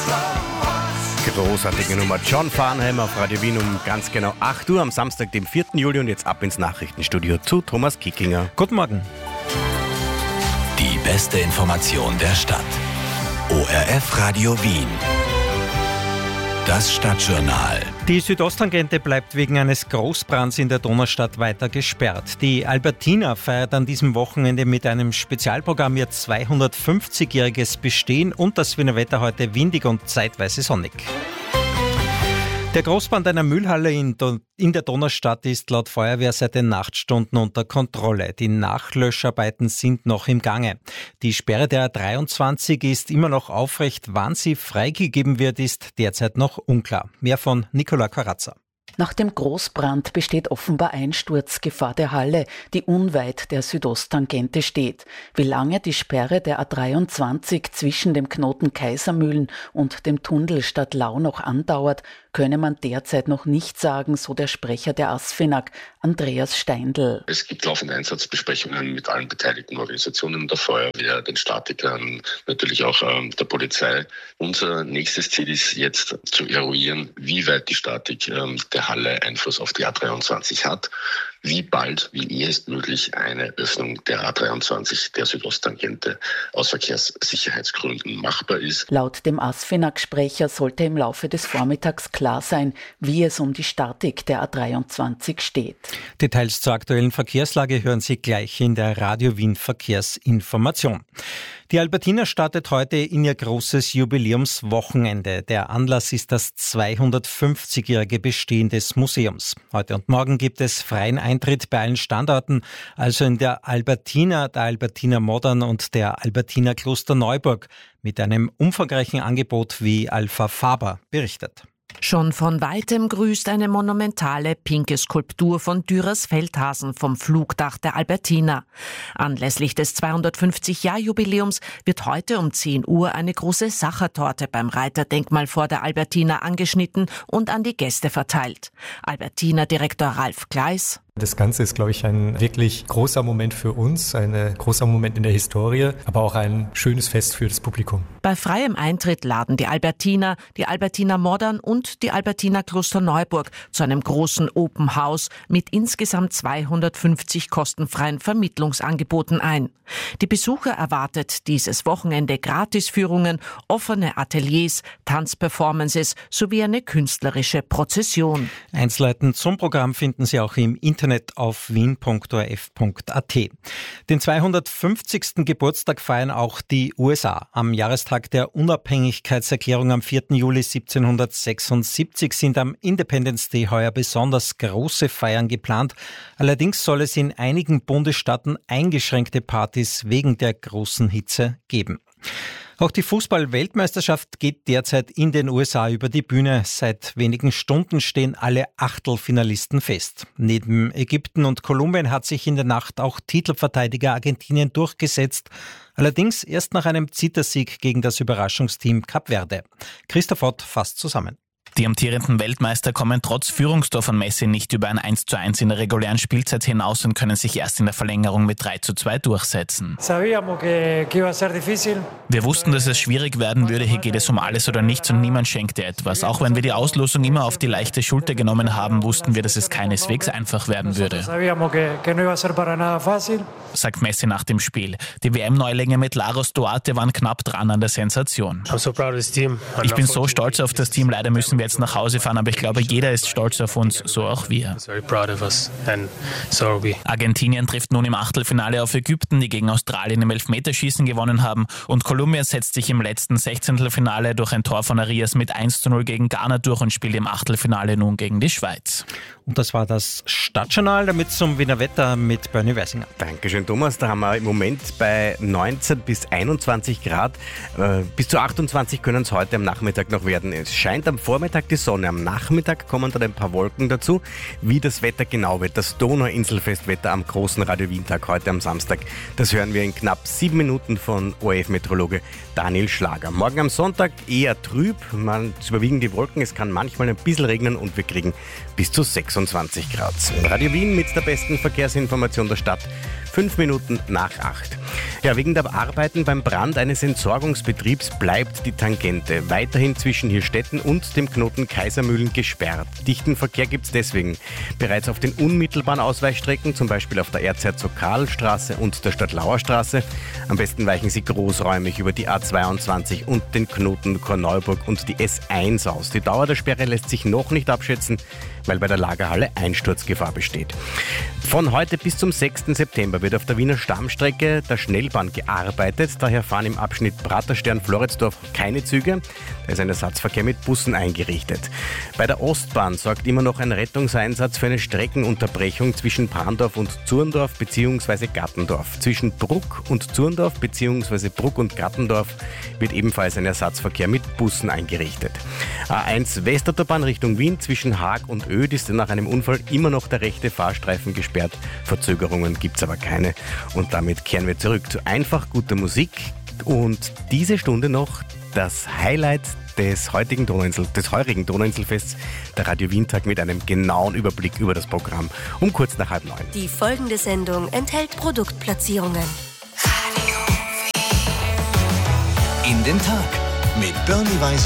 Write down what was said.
Großartige Nummer. John Farnham auf Radio Wien um ganz genau 8 Uhr am Samstag, dem 4. Juli. Und jetzt ab ins Nachrichtenstudio zu Thomas Kickinger. Guten Morgen. Die beste Information der Stadt. ORF Radio Wien. Das Stadtjournal. Die Südosttangente bleibt wegen eines Großbrands in der Donaustadt weiter gesperrt. Die Albertina feiert an diesem Wochenende mit einem Spezialprogramm ihr 250-jähriges Bestehen und das Wiener Wetter heute windig und zeitweise sonnig. Der Großbrand einer Müllhalle in der Donaustadt ist laut Feuerwehr seit den Nachtstunden unter Kontrolle. Die Nachlöscharbeiten sind noch im Gange. Die Sperre der A23 ist immer noch aufrecht. Wann sie freigegeben wird, ist derzeit noch unklar. Mehr von Nicola Karazza. Nach dem Großbrand besteht offenbar Einsturzgefahr der Halle, die unweit der Südosttangente steht. Wie lange die Sperre der A23 zwischen dem Knoten Kaisermühlen und dem Tunnel Stadtlau noch andauert, könne man derzeit noch nicht sagen, so der Sprecher der ASFINAG, Andreas Steindl. Es gibt laufende Einsatzbesprechungen mit allen beteiligten Organisationen, der Feuerwehr, den Statikern, natürlich auch der Polizei. Unser nächstes Ziel ist jetzt zu eruieren, wie weit die Statik der Halle Einfluss auf die A23 hat, wie bald, wie ehestmöglich eine Öffnung der A23 der Südosttangente aus Verkehrssicherheitsgründen machbar ist. Laut dem ASFINAG-Sprecher sollte im Laufe des Vormittags klar sein, wie es um die Statik der A23 steht. Details zur aktuellen Verkehrslage hören Sie gleich in der Radio Wien Verkehrsinformation. Die Albertina startet heute in ihr großes Jubiläumswochenende. Der Anlass ist das 250-jährige Bestehen des Museums. Heute und morgen gibt es freien Eintritt bei allen Standorten, also in der Albertina Modern und der Albertina Klosterneuburg mit einem umfangreichen Angebot, wie Alpha Faber berichtet. Schon von weitem grüßt eine monumentale pinke Skulptur von Dürers Feldhasen vom Flugdach der Albertina. Anlässlich des 250-Jahr-Jubiläums wird heute um 10 Uhr eine große Sachertorte beim Reiterdenkmal vor der Albertina angeschnitten und an die Gäste verteilt. Albertina-Direktor Ralf Gleis: Das Ganze ist, glaube ich, ein wirklich großer Moment für uns, ein großer Moment in der Historie, aber auch ein schönes Fest für das Publikum. Bei freiem Eintritt laden die Albertina Modern und die Albertina Klosterneuburg zu einem großen Open House mit insgesamt 250 kostenfreien Vermittlungsangeboten ein. Die Besucher erwartet dieses Wochenende Gratisführungen, offene Ateliers, Tanzperformances sowie eine künstlerische Prozession. Einzelheiten zum Programm finden Sie auch im Internet auf wien.orf.at. Den 250. Geburtstag feiern auch die USA. Am Jahrestag der Unabhängigkeitserklärung am 4. Juli 1776 sind am Independence Day heuer besonders große Feiern geplant. Allerdings soll es in einigen Bundesstaaten eingeschränkte Partys wegen der großen Hitze geben. Auch die Fußball-Weltmeisterschaft geht derzeit in den USA über die Bühne. Seit wenigen Stunden stehen alle Achtelfinalisten fest. Neben Ägypten und Kolumbien hat sich in der Nacht auch Titelverteidiger Argentinien durchgesetzt. Allerdings erst nach einem Zittersieg gegen das Überraschungsteam Kap Verde. Christoph Ott fasst zusammen. Die amtierenden Weltmeister kommen trotz Führungstor von Messi nicht über ein 1:1 in der regulären Spielzeit hinaus und können sich erst in der Verlängerung mit 3:2 durchsetzen. Wir wussten, dass es schwierig werden würde. Hier geht es um alles oder nichts und niemand schenkt dir etwas. Auch wenn wir die Auslosung immer auf die leichte Schulter genommen haben, wussten wir, dass es keineswegs einfach werden würde, sagt Messi nach dem Spiel. Die WM-Neulinge mit Laros Duarte waren knapp dran an der Sensation. Ich bin so stolz auf das Team. Leider müssen wir jetzt nach Hause fahren, aber ich glaube, jeder ist stolz auf uns, so auch wir. Argentinien trifft nun im Achtelfinale auf Ägypten, die gegen Australien im Elfmeterschießen gewonnen haben, und Kolumbien setzt sich im letzten Sechzehntelfinale durch ein Tor von Arias mit 1:0 gegen Ghana durch und spielt im Achtelfinale nun gegen die Schweiz. Und das war das Stadtjournal, damit zum Wiener Wetter mit Bernie Weisinger. Dankeschön, Thomas. Da haben wir im Moment bei 19 bis 21 Grad. Bis zu 28 können es heute am Nachmittag noch werden. Es scheint am Vormittag die Sonne, am Nachmittag kommen dann ein paar Wolken dazu. Wie das Wetter genau wird, das Donauinselfestwetter am großen Radio Wien-Tag heute am Samstag, das hören wir in knapp 7 Minuten von ORF-Meteorologe Daniel Schlager. Morgen am Sonntag eher trüb, es überwiegen die Wolken, es kann manchmal ein bisschen regnen und wir kriegen bis zu 26 Grad. Radio Wien mit der besten Verkehrsinformation der Stadt. 5 Minuten nach 8. Ja, wegen der Arbeiten beim Brand eines Entsorgungsbetriebs bleibt die Tangente weiterhin zwischen Hirstetten und dem Knoten Kaisermühlen gesperrt. Dichten Verkehr gibt es deswegen bereits auf den unmittelbaren Ausweichstrecken, zum Beispiel auf der Erzherzog-Karl-Straße und der Stadtlauer Straße. Am besten weichen Sie großräumig über die A22 und den Knoten Korneuburg und die S1 aus. Die Dauer der Sperre lässt sich noch nicht abschätzen, weil bei der Lagerhalle Einsturzgefahr besteht. Von heute bis zum 6. September wird auf der Wiener Stammstrecke der Schnellbahn gearbeitet. Daher fahren im Abschnitt Praterstern-Floridsdorf keine Züge. Da ist ein Ersatzverkehr mit Bussen eingerichtet. Bei der Ostbahn sorgt immer noch ein Rettungseinsatz für eine Streckenunterbrechung zwischen Brandorf und Zurndorf bzw. Gattendorf. Zwischen Bruck und Zurndorf bzw. Bruck und Gattendorf wird ebenfalls ein Ersatzverkehr mit Bussen eingerichtet. A1 Westautobahn Richtung Wien zwischen Haag und Oed ist nach einem Unfall immer noch der rechte Fahrstreifen gesperrt. Verzögerungen gibt es aber keine. Und damit kehren wir zurück zu einfach guter Musik. Und diese Stunde noch das Highlight des heurigen Donauinselfests, der Radio Wien Tag mit einem genauen Überblick über das Programm um kurz nach 8:30. Die folgende Sendung enthält Produktplatzierungen. In den Tag mit Bernie Weiser.